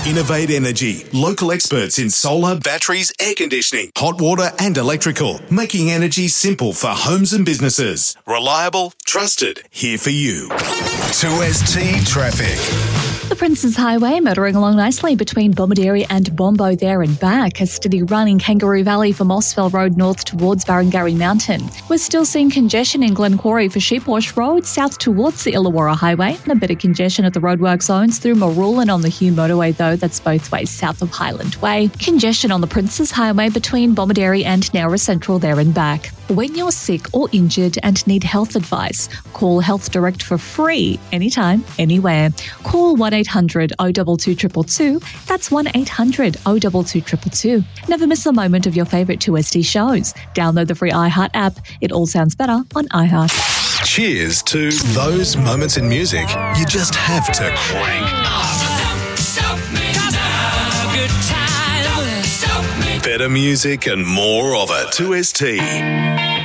Innovate Energy, local experts in solar, batteries, air conditioning, hot water and electrical, making energy simple for homes and businesses. Reliable, trusted, here for you. 2ST Traffic. The Princes Highway motoring along nicely between Bomaderry and Bombo there and back. A steady run in Kangaroo Valley for Mossville Road north towards Barangarry Mountain. We're still seeing congestion in Glencory for Sheepwash Road south towards the Illawarra Highway, and a bit of congestion at the roadwork zones through Marulan on the Hume Motorway though, that's both ways south of Highland Way. Congestion on the Princes Highway between Bomaderry and Nowra Central there and back. When you're sick or injured and need health advice, call Health Direct for free anytime, anywhere. Call 1-800-022-222. That's 1-800-022-222. Never miss a moment of your favourite 2ST shows. Download the free iHeart app. It all sounds better on iHeart. Cheers to those moments in music you just have to crank up. Better music and more of it. 2ST.